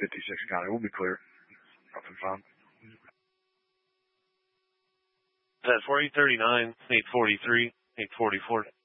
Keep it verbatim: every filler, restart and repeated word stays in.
fifty-six County. We'll be clear. Nothing fine. Is that for eight thirty-nine, eight forty-three, eight forty-four?